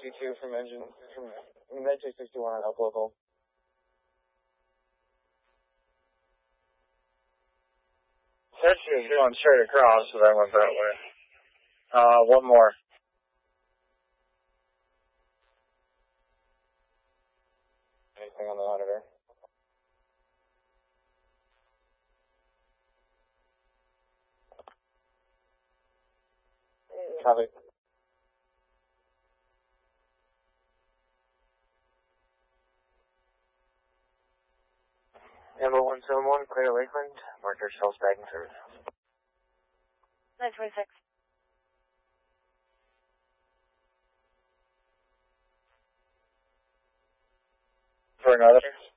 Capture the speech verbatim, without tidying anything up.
sixty-two from engine, from Med two sixty-one on Elk Local. Said she was going straight across, so I went that way. Uh, one more. Anything on the monitor? Copy. Number one seven one, clear Lakeland, marker Shell stacking service. nine twenty-six. For another?